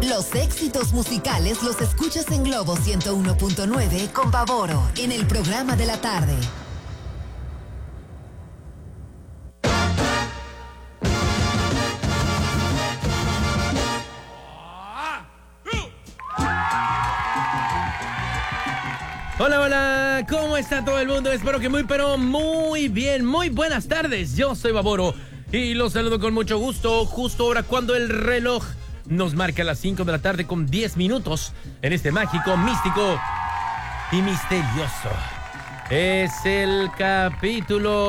Los éxitos musicales los escuchas en Globo 101.9 con Baboro, en el programa de la tarde. Hola, hola, ¿cómo está todo el mundo? Espero que muy bien, muy buenas tardes. Yo soy Baboro y los saludo con mucho gusto, justo ahora cuando el reloj nos marca las 5 de la tarde con 10 minutos en este mágico, místico y misterioso. Es el capítulo,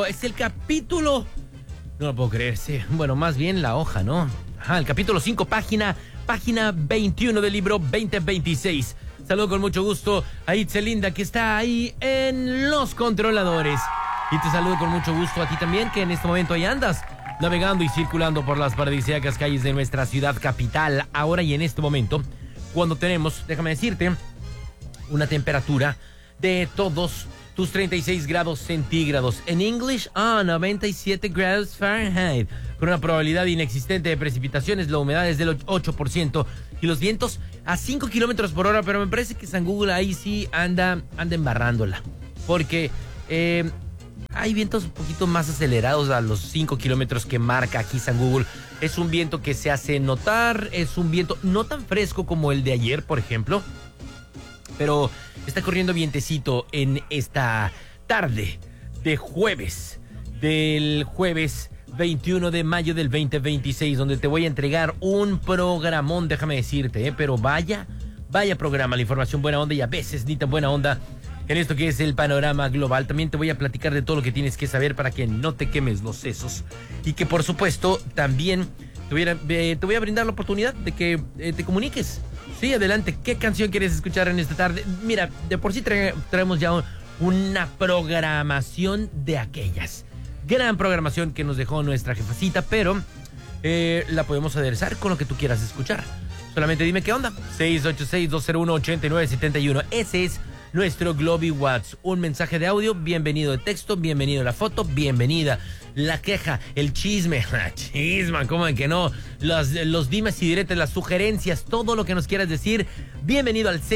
no lo puedo creer, sí, bueno, más bien la hoja, ¿no? Ajá, el capítulo 5, página 21 del libro 2026. Saludo con mucho gusto a Itzelinda, que está ahí en los controladores. Y te saludo con mucho gusto a ti también, que en este momento ahí andas, navegando y circulando por las paradisíacas calles de nuestra ciudad capital. Ahora y en este momento, cuando tenemos, déjame decirte, una temperatura de todos tus 36 grados centígrados. En English, 97 grados Fahrenheit. Con una probabilidad inexistente de precipitaciones, la humedad es del 8%. Y los vientos a 5 kilómetros por hora, pero me parece que San Google ahí sí anda embarrándola. Porque hay vientos un poquito más acelerados a los 5 kilómetros que marca aquí San Google. Es un viento que se hace notar, es un viento no tan fresco como el de ayer, por ejemplo. Pero está corriendo vientecito en esta tarde de jueves, del jueves 21 de mayo del 2026, donde te voy a entregar un programón, déjame decirte, pero vaya programa, la información buena onda y a veces ni tan buena onda en esto que es el panorama global. También te voy a platicar de todo lo que tienes que saber para que no te quemes los sesos y que por supuesto también te voy a brindar la oportunidad de que te comuniques. Sí, adelante, ¿qué canción quieres escuchar en esta tarde? Mira, de por sí traemos ya una programación de aquellas. Gran programación que nos dejó nuestra jefacita, pero la podemos aderezar con lo que tú quieras escuchar. Solamente dime qué onda. 686-201-8971. Ese es nuestro Globi Watts. Un mensaje de audio, bienvenido de texto, bienvenido la foto, bienvenida la queja, el chisme, chisma, ¿cómo de que no? Los dimes y diretes, las sugerencias, todo lo que nos quieras decir. Bienvenido al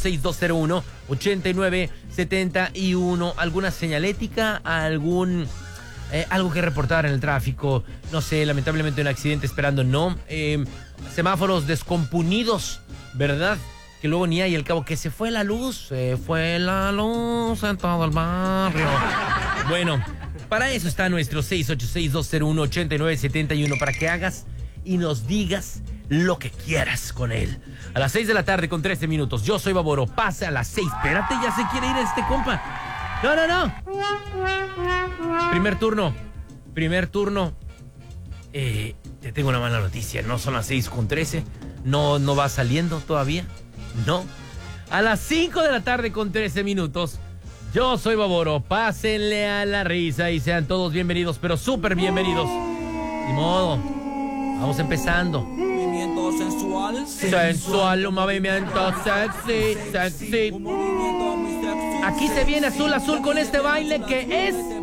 686-201-8971. ¿Alguna señalética? Algo que reportar en el tráfico? No sé, lamentablemente un accidente esperando, no. Semáforos descomponidos, ¿verdad? Que luego ni hay, al cabo que se fue la luz en todo el barrio. Bueno, para eso está nuestro 686-201-8971, para que hagas y nos digas lo que quieras con él. A las 6 de la tarde con 13 minutos. Yo soy Baboro. Pasa a las 6. Espérate, ya se quiere ir este compa. No. Primer turno. Te tengo una mala noticia. No son las 6:13. No va saliendo todavía. No. A las 5 de la tarde con 13 minutos. Yo soy Baboro. Pásenle a la risa y sean todos bienvenidos, pero súper bienvenidos. Ni modo. Vamos empezando. Movimiento sensual. Sensual, un movimiento sexy. Un movimiento muy sexy. Aquí se viene azul con este baile que es